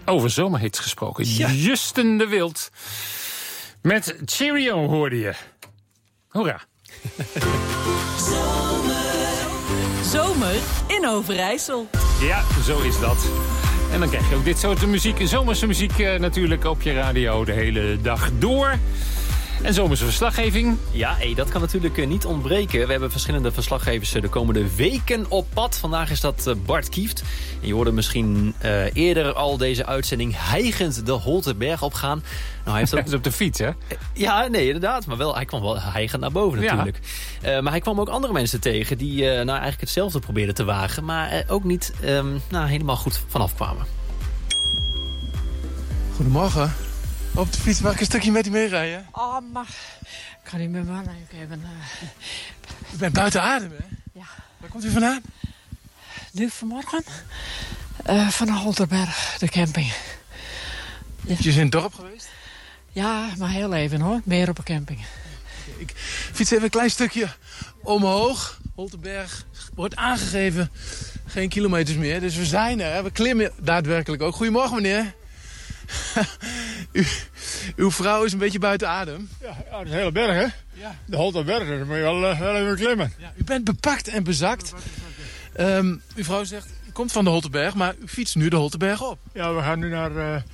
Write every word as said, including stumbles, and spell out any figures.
Over zomerhits gesproken. Ja. Justin de Wild. Met Cheerio hoorde je. Hoera. Zomer in Overijssel. Ja, zo is dat. En dan krijg je ook dit soort muziek. Zomerse muziek uh, natuurlijk op je radio de hele dag door. En zomerse verslaggeving. Ja, hey, dat kan natuurlijk uh, niet ontbreken. We hebben verschillende verslaggevers uh, de komende weken op pad. Vandaag is dat uh, Bart Kieft. En je hoorde misschien uh, eerder al deze uitzending hijgend de Holterberg opgaan. Nou, hij heeft ook... Dat is op de fiets, hè? Ja, nee, inderdaad. Maar wel, hij kwam wel hijgend naar boven natuurlijk. Ja. Uh, maar hij kwam ook andere mensen tegen die uh, nou, eigenlijk hetzelfde probeerden te wagen. Maar uh, ook niet um, nou, helemaal goed vanaf kwamen. Goedemorgen. Op de fiets, mag ik een stukje met u meerijden? Oh, maar ik kan niet met me aan. Ik even, uh... U bent buiten adem, hè? Ja. Waar komt u vandaan? Nu vanmorgen? Uh, van de Holterberg, de camping. Eventjes in het dorp geweest? Ja, maar heel even hoor. Meer op een camping. Ik fiets even een klein stukje omhoog. Holterberg wordt aangegeven. Geen kilometers meer, dus we zijn er. Hè? We klimmen daadwerkelijk ook. Goedemorgen, meneer. U, uw vrouw is een beetje buiten adem. Ja, ja, dat is een hele berg, hè? Ja. De Holterberg, daar moet je wel, uh, wel even klimmen. Ja, u bent bepakt en bezakt. Um, uw vrouw zegt, u komt van de Holterberg, maar u fietst nu de Holterberg op. Ja, we gaan nu naar uh,